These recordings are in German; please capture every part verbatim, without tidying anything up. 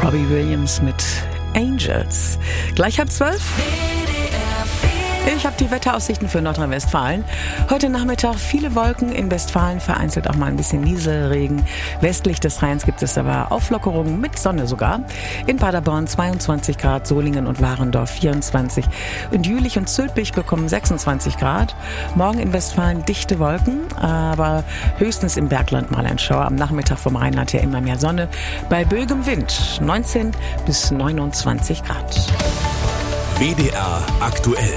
Robbie Williams mit Angels. Gleich halb zwölf. Ich habe die Wetteraussichten für Nordrhein-Westfalen. Heute Nachmittag viele Wolken in Westfalen, vereinzelt auch mal ein bisschen Nieselregen. Westlich des Rheins gibt es aber Auflockerungen mit Sonne sogar. In Paderborn zweiundzwanzig Grad, Solingen und Warendorf vierundzwanzig. Und Jülich und Zülpich bekommen sechsundzwanzig Grad. Morgen in Westfalen dichte Wolken, aber höchstens im Bergland mal ein Schauer. Am Nachmittag vom Rheinland her immer mehr Sonne. Bei böigem Wind neunzehn bis neunundzwanzig Grad. W D R aktuell.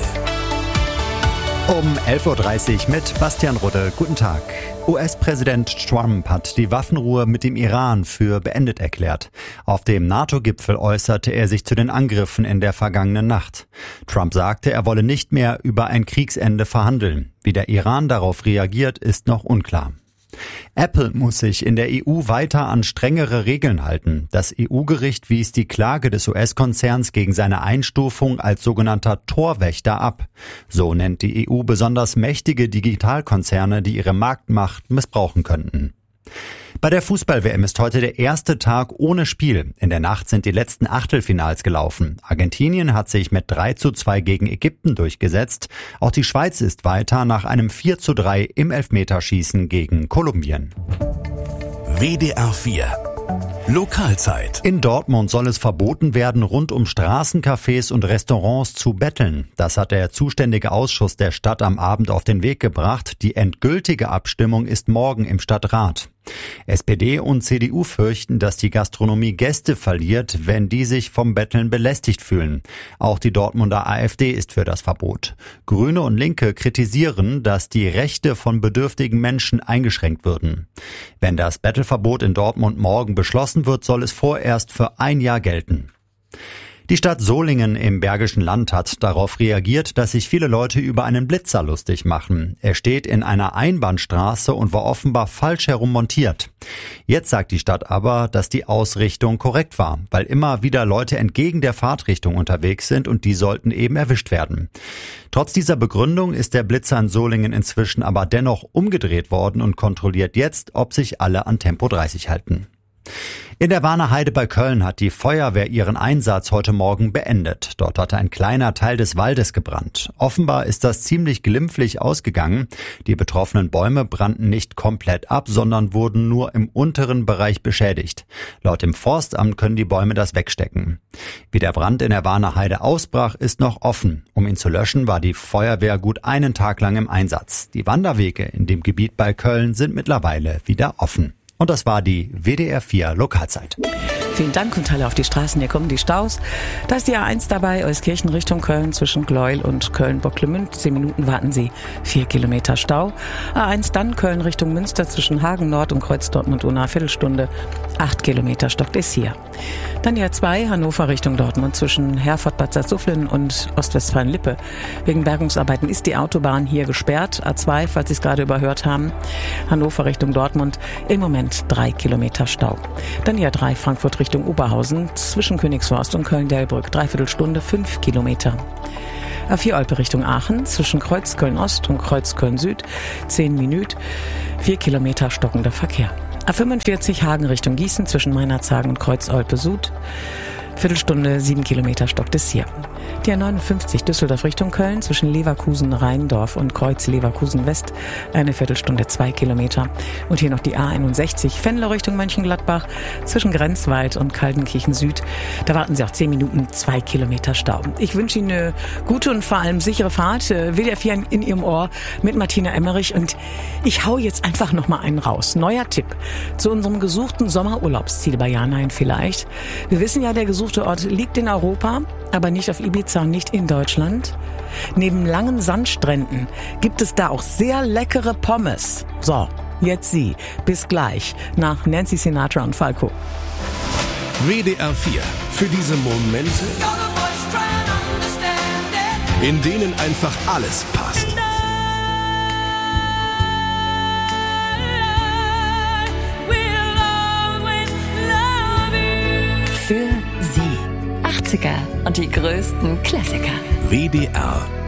Um elf Uhr dreißig mit Bastian Rudde. Guten Tag. U S-Präsident Trump hat die Waffenruhe mit dem Iran für beendet erklärt. Auf dem NATO-Gipfel äußerte er sich zu den Angriffen in der vergangenen Nacht. Trump sagte, er wolle nicht mehr über ein Kriegsende verhandeln. Wie der Iran darauf reagiert, ist noch unklar. Apple muss sich in der E U weiter an strengere Regeln halten. Das E U-Gericht wies die Klage des U S-Konzerns gegen seine Einstufung als sogenannter Torwächter ab. So nennt die E U besonders mächtige Digitalkonzerne, die ihre Marktmacht missbrauchen könnten. Bei der Fußball-W M ist heute der erste Tag ohne Spiel. In der Nacht sind die letzten Achtelfinals gelaufen. Argentinien hat sich mit drei zu zwei gegen Ägypten durchgesetzt. Auch die Schweiz ist weiter nach einem vier zu drei im Elfmeterschießen gegen Kolumbien. W D R vier Lokalzeit. In Dortmund soll es verboten werden, rund um Straßencafés und Restaurants zu betteln. Das hat der zuständige Ausschuss der Stadt am Abend auf den Weg gebracht. Die endgültige Abstimmung ist morgen im Stadtrat. S P D und C D U fürchten, dass die Gastronomie Gäste verliert, wenn die sich vom Betteln belästigt fühlen. Auch die Dortmunder A f D ist für das Verbot. Grüne und Linke kritisieren, dass die Rechte von bedürftigen Menschen eingeschränkt würden. Wenn das Bettelverbot in Dortmund morgen beschlossen wird, soll es vorerst für ein Jahr gelten. Die Stadt Solingen im Bergischen Land hat darauf reagiert, dass sich viele Leute über einen Blitzer lustig machen. Er steht in einer Einbahnstraße und war offenbar falsch herum montiert. Jetzt sagt die Stadt aber, dass die Ausrichtung korrekt war, weil immer wieder Leute entgegen der Fahrtrichtung unterwegs sind und die sollten eben erwischt werden. Trotz dieser Begründung ist der Blitzer in Solingen inzwischen aber dennoch umgedreht worden und kontrolliert jetzt, ob sich alle an Tempo dreißig halten. In der Warner Heide bei Köln hat die Feuerwehr ihren Einsatz heute Morgen beendet. Dort hatte ein kleiner Teil des Waldes gebrannt. Offenbar ist das ziemlich glimpflich ausgegangen. Die betroffenen Bäume brannten nicht komplett ab, sondern wurden nur im unteren Bereich beschädigt. Laut dem Forstamt können die Bäume das wegstecken. Wie der Brand in der Warner Heide ausbrach, ist noch offen. Um ihn zu löschen, war die Feuerwehr gut einen Tag lang im Einsatz. Die Wanderwege in dem Gebiet bei Köln sind mittlerweile wieder offen. Und das war die W D R vier Lokalzeit. Vielen Dank und Halle auf die Straßen. Hier kommen die Staus. Da ist die A eins dabei, Euskirchen Richtung Köln zwischen Gleuel und Köln-Bocklemünd. Zehn Minuten warten Sie. Vier Kilometer Stau. A eins dann Köln Richtung Münster zwischen Hagen Nord und Kreuz Dortmund-Unna. Viertelstunde. Acht Kilometer stockt es hier. Dann die A zwei Hannover Richtung Dortmund zwischen Herford-Bad Salzuflen und Ostwestfalen-Lippe. Wegen Bergungsarbeiten ist die Autobahn hier gesperrt. A zwei, falls Sie es gerade überhört haben. Hannover Richtung Dortmund. Im Moment drei Kilometer Stau. Dann die A drei Frankfurt Richtung Oberhausen zwischen Königsforst und Köln-Delbrück. Dreiviertelstunde, fünf Kilometer. A vier Olpe Richtung Aachen zwischen Kreuz Köln-Ost und Kreuz Köln-Süd. Zehn Minuten, vier Kilometer stockender Verkehr. A fünfundvierzig Hagen Richtung Gießen zwischen Meinerzhagen und Kreuz Olpe-Süd. Viertelstunde, sieben Kilometer stockt es hier. Die A neunundfünfzig Düsseldorf Richtung Köln zwischen Leverkusen-Rheindorf und Kreuz Leverkusen-West. Eine Viertelstunde, zwei Kilometer. Und hier noch die A einundsechzig Venlo Richtung Mönchengladbach zwischen Grenzwald und Kaltenkirchen-Süd. Da warten Sie auch zehn Minuten, zwei Kilometer Stau. Ich wünsche Ihnen eine gute und vor allem sichere Fahrt. W D R vier in Ihrem Ohr mit Martina Emmerich. Und ich hau jetzt einfach noch mal einen raus. Neuer Tipp zu unserem gesuchten Sommerurlaubsziel bei Ja-Nein vielleicht. Wir wissen ja, der gesuchte Ort liegt in Europa, aber nicht auf Ibiza und nicht in Deutschland. Neben langen Sandstränden gibt es da auch sehr leckere Pommes. So, jetzt Sie. Bis gleich nach Nancy Sinatra und Falco. W D R vier. Für diese Momente, in denen einfach alles passt. Für Sie. achtziger und die größten Klassiker. W D R